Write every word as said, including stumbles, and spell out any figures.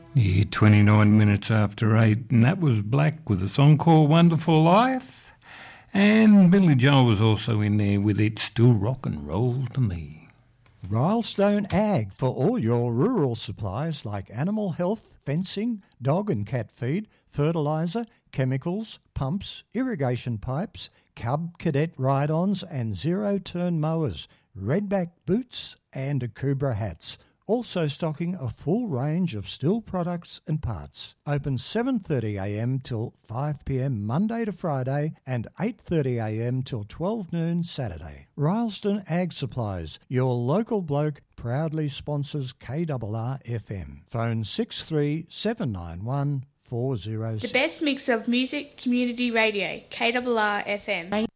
Yeah, twenty-nine minutes after eight, and that was Black with a song called Wonderful Life. And Billy Joel was also in there with It's Still Rock and Roll to Me. Rylestone Ag for all your rural supplies like animal health, fencing, dog and cat feed, fertiliser, chemicals, pumps, irrigation pipes, Cub Cadet ride-ons and zero-turn mowers, redback boots and Akubra hats. Also stocking a full range of Stihl products and parts. Open seven thirty a m till five p m Monday to Friday and eight thirty a m till twelve noon Saturday. Rylestone Ag Supplies, your local bloke, proudly sponsors K R R F M. Phone six three seven nine one four zero six. The best mix of music, community radio, K R R F M.